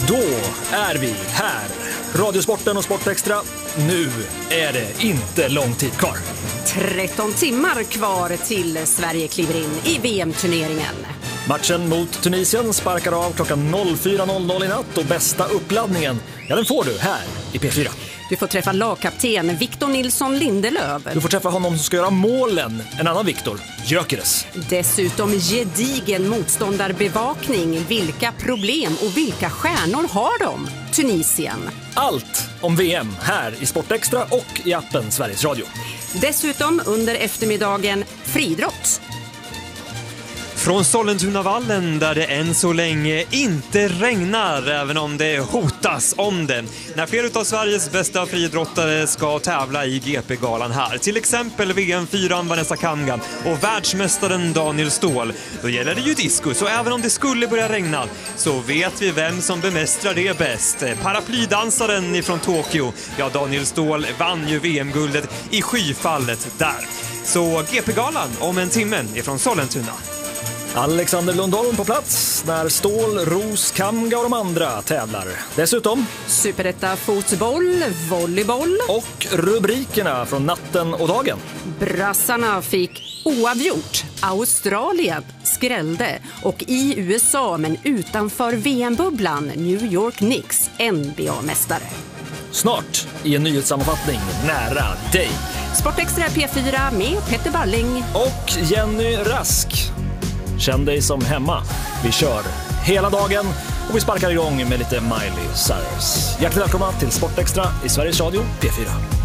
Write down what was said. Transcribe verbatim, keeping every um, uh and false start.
Då är vi här. Radiosporten och Sportextra. Nu är det inte lång tid kvar. tretton timmar kvar till Sverige kliver in i V M-turneringen. Matchen mot Tunisien sparkar av klockan fyra noll noll i natt och bästa uppladdningen, ja, den får du här i P fyra. Du får träffa lagkapten Victor Nilsson Lindelöf. Du får träffa honom som ska göra målen, en annan Victor, Gyökeres. Dessutom gedigen motståndarbevakning. Vilka problem och vilka stjärnor har de? Tunisien. Allt om V M här i Sportextra och i appen Sveriges Radio. Dessutom under eftermiddagen friidrott. Från Sollentunavallen där det än så länge inte regnar, även om det hotas om det. När flera av Sveriges bästa friidrottare ska tävla i G P-galan här. Till exempel V M fyra Vanessa Kamgan och världsmästaren Daniel Ståhl. Då gäller det ju diskus, och även om det skulle börja regna så vet vi vem som bemästrar det bäst. Paraplydansaren ifrån Tokyo. Ja, Daniel Ståhl vann ju V M-guldet i skyfallet där. Så G P-galan om en timme ifrån Sollentuna. Alexander Lundholm på plats när Ståhl, Ros, Kamga och de andra tävlar. Dessutom Superetta fotboll, volleyboll och rubrikerna från natten och dagen. Brassarna fick oavgjort. Australien skrällde. Och i U S A, men utanför V M-bubblan, New York Knicks N B A-mästare. Snart i en nyhetssammanfattning nära dig. Sportextra P fyra med Petter Balling och Jenny Rask. Känn dig som hemma. Vi kör hela dagen och vi sparkar igång med lite Miley Cyrus. Hjärtligt välkomna till Sportextra i Sveriges Radio P fyra.